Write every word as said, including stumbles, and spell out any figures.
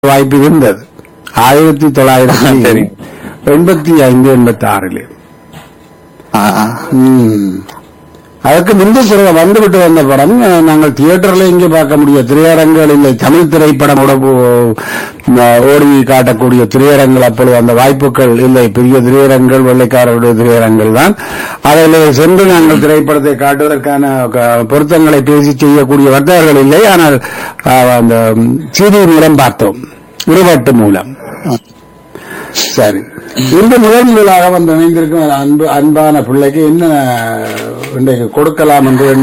வாய்ப்பு இருந்தது ஆயிரத்தி தொள்ளாயிரத்தி எண்பத்தி ஐந்து எண்பத்தி ஆறில். அதற்கு முன்பு பிறகு வந்துவிட்டு வந்த படம் நாங்கள் தியேட்டர்ல இங்கே பார்க்க முடியும், திரையரங்குகள் இல்லை. தமிழ் திரைப்படம் ஓடி காட்டக்கூடிய திரையரங்குகள் அப்பொழுது அந்த வாய்ப்புகள் இல்லை. பெரிய திரையரங்குகள் வெள்ளைக்காரருடைய திரையரங்குகள் தான். அதில் சென்று நாங்கள் திரைப்படத்தை காட்டுவதற்கான பொருத்தங்களை பேசி செய்யக்கூடிய வர்த்தகர்கள் இல்லை. ஆனால் அந்த சீடி மூலம் பார்த்தோம், உருவாட்டு மூலம். சரி, இந்த முதல் முதலாக வந்து இணைந்திருக்கும் அன்பு அன்பான பிள்ளைக்கு என்ன இன்றைக்கு கொடுக்கலாம் என்று